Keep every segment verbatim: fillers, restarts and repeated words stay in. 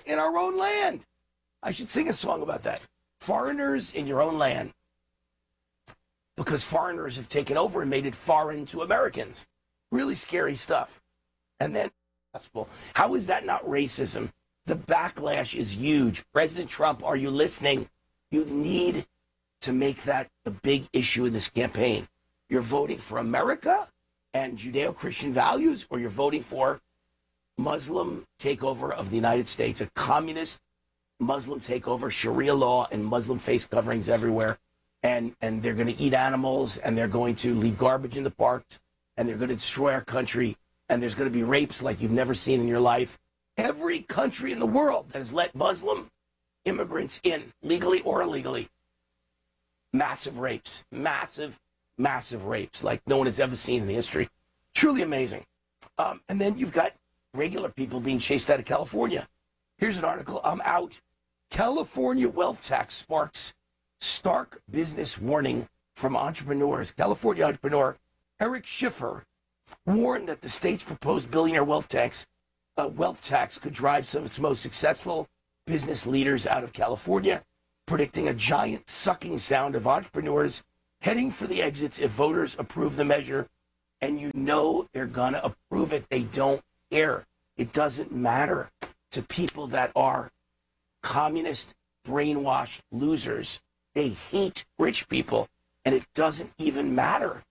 in our own land. I should sing a song about that. Foreigners in your own land. Because foreigners have taken over and made it foreign to Americans. Really scary stuff. And then, how is that not racism? The backlash is huge. President Trump, are you listening? You need to make that the big issue in this campaign. You're voting for America and Judeo-Christian values, or you're voting for Muslim takeover of the United States, a communist Muslim takeover, Sharia law, and Muslim face coverings everywhere. And, and they're going to eat animals, and they're going to leave garbage in the parks, and they're going to destroy our country, and there's going to be rapes like you've never seen in your life. Every country in the world that has let Muslim immigrants in, legally or illegally, massive rapes, massive, massive rapes like no one has ever seen in the history. Truly amazing. Um, and then you've got regular people being chased out of California. Here's an article. I'm out. California wealth tax sparks stark business warning from entrepreneurs. California entrepreneur Eric Schiffer warned that the state's proposed billionaire wealth tax, uh, wealth tax could drive some of its most successful business leaders out of California, predicting a giant sucking sound of entrepreneurs heading for the exits if voters approve the measure. And you know they're going to approve it. They don't care. It doesn't matter to people that are communist, brainwashed losers. They hate rich people, and it doesn't even matter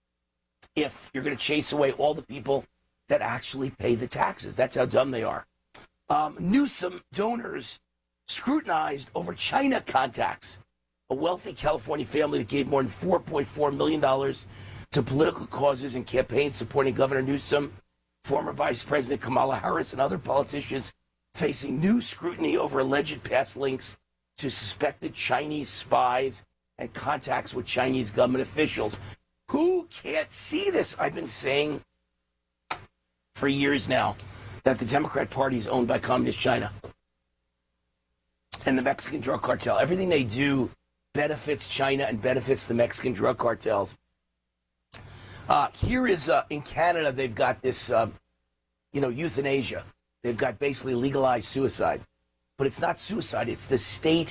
if you're going to chase away all the people that actually pay the taxes. That's how dumb they are. Um, Newsom donors scrutinized over China contacts. A wealthy California family that gave more than four point four million dollars to political causes and campaigns supporting Governor Newsom, former Vice President Kamala Harris, and other politicians facing new scrutiny over alleged past links to suspected Chinese spies and contacts with Chinese government officials. Who can't see this? I've been saying for years now that the Democrat Party is owned by Communist China and the Mexican drug cartel. Everything they do benefits China and benefits the Mexican drug cartels. Uh, here is, uh, in Canada, they've got this, uh, you know, euthanasia. They've got basically legalized suicide. But it's not suicide. It's the state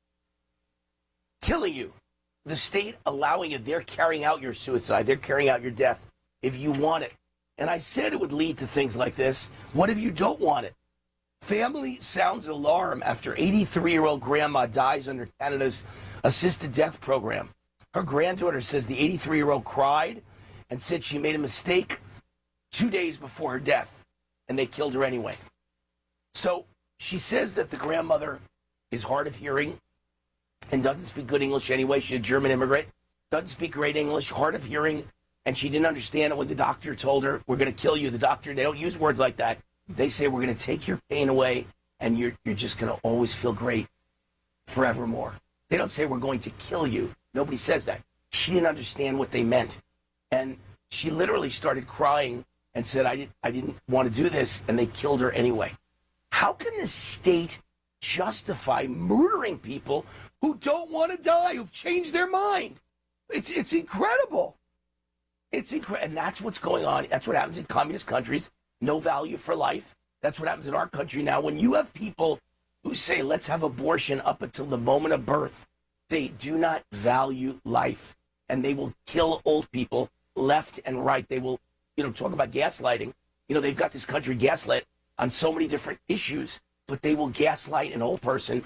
killing you. The state allowing it. They're carrying out your suicide. They're carrying out your death if you want it. And I said it would lead to things like this. What if you don't want it? Family sounds alarm after eighty-three-year-old grandma dies under Canada's assisted death program. Her granddaughter says the eighty-three-year-old cried and said she made a mistake two days before her death, and they killed her anyway. So she says that the grandmother is hard of hearing and doesn't speak good English anyway. She's a German immigrant, doesn't speak great English, hard of hearing, and she didn't understand it when the doctor told her, we're going to kill you. The doctor, they don't use words like that. They say, we're going to take your pain away, and you're, you're just going to always feel great forevermore. They don't say, we're going to kill you. Nobody says that. She didn't understand what they meant. And she literally started crying and said, I, did, I didn't want to do this, and they killed her anyway. How can the state justify murdering people who don't want to die, who've changed their mind? It's it's incredible. It's incredible. And that's what's going on. That's what happens in communist countries. No value for life. That's what happens in our country now. When you have people who say, let's have abortion up until the moment of birth, they do not value life. And they will kill old people left and right. They will, you know, talk about gaslighting. You know, they've got this country gaslit on so many different issues, but they will gaslight an old person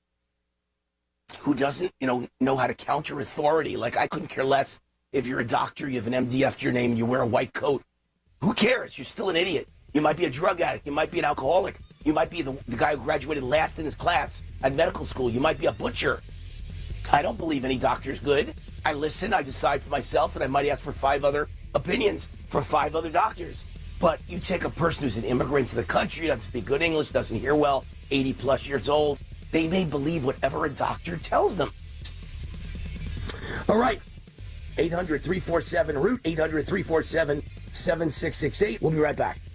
who doesn't, you know, know how to counter authority. Like, I couldn't care less if you're a doctor, you have an M D after your name, and you wear a white coat. Who cares? You're still an idiot. You might be a drug addict. You might be an alcoholic. You might be the, the guy who graduated last in his class at medical school. You might be a butcher. I don't believe any doctor's good. I listen, I decide for myself, and I might ask for five other opinions for five other doctors. But you take a person who's an immigrant to the country, doesn't speak good English, doesn't hear well, eighty plus years old, they may believe whatever a doctor tells them. All right. eight hundred, three four seven, root, eight hundred, three four seven, seven six six eight. We'll be right back.